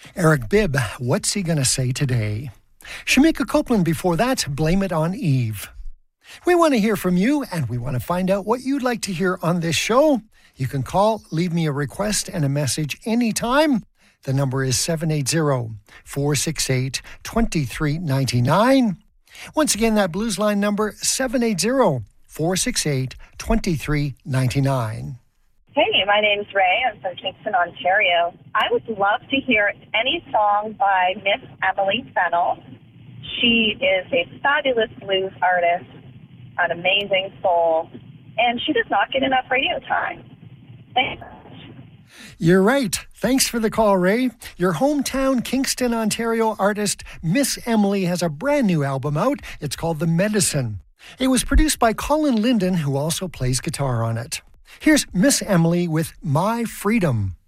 Eric Bibb, what's he going to say today? Shamika Copeland before that, Blame It on Eve. We want to hear from you, and we want to find out what you'd like to hear on this show. You can call, leave me a request and a message anytime. The number is 780-468-2399. Once again, that Blues Line number, 780-468-2399. Hey, my name's Ray. I'm from Kingston, Ontario. I would love to hear any song by Miss Emily Fennell. She is a fabulous blues artist, an amazing soul, and she does not get enough radio time. Thanks. You're right. Thanks for the call, Ray. Your hometown Kingston, Ontario artist, Miss Emily, has a brand new album out. It's called The Medicine. It was produced by Colin Linden, who also plays guitar on it. Here's Miss Emily with My Freedom.